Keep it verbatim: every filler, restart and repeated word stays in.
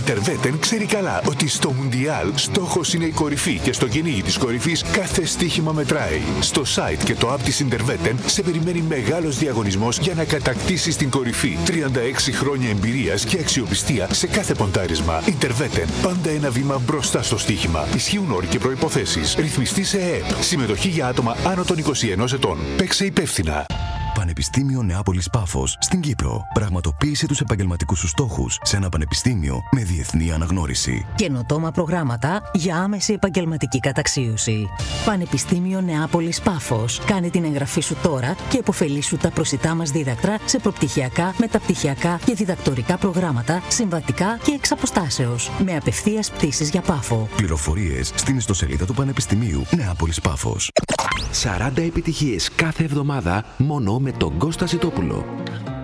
Interveten ξέρει καλά ότι στο Μουντιάλ στόχος είναι η κορυφή και στο κυνήγι της κορυφής κάθε στοίχημα μετράει. Στο site και το app της Interveten σε περιμένει μεγάλος διαγωνισμός για να κατακτήσεις την κορυφή. τριάντα έξι χρόνια εμπειρίας και αξιοπιστία σε κάθε ποντάρισμα. Interveten, πάντα ένα βήμα μπροστά στο στοίχημα. Ισχύουν όροι και προϋποθέσεις. Ρυθμιστή σε ΕΕΠ. Συμμετοχή για άτομα άνω των είκοσι ενός ετών. Παίξε υπεύθυνα. Πανεπιστήμιο Νεάπολης Πάφος στην Κύπρο. Πραγματοποίησε τους επαγγελματικούς σου στόχους σε ένα πανεπιστήμιο με διεθνή αναγνώριση. Καινοτόμα προγράμματα για άμεση επαγγελματική καταξίωση. Πανεπιστήμιο Νεάπολης Πάφος. Κάνε την εγγραφή σου τώρα και επωφελήσου τα προσιτά μας δίδακτρα σε προπτυχιακά, μεταπτυχιακά και διδακτορικά προγράμματα, συμβατικά και εξ αποστάσεως. Με απευθείας πτήσεις για Πάφο. Πληροφορίες στην ιστοσελίδα του Πανεπιστημίου Νεάπολης Πάφος. σαράντα επιτυχίες κάθε εβδομάδα μόνο με τον Κώστα Ζητόπουλο.